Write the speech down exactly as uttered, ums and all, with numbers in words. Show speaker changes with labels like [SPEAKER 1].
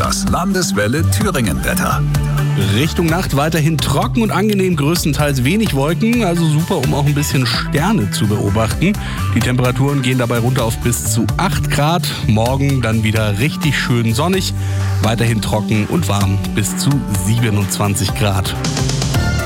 [SPEAKER 1] Das Landeswelle Thüringen-Wetter.
[SPEAKER 2] Richtung Nacht weiterhin trocken und angenehm, größtenteils wenig Wolken, also super, um auch ein bisschen Sterne zu beobachten. Die Temperaturen gehen dabei runter auf bis zu acht Grad. Morgen dann wieder richtig schön sonnig, weiterhin trocken und warm bis zu siebenundzwanzig Grad.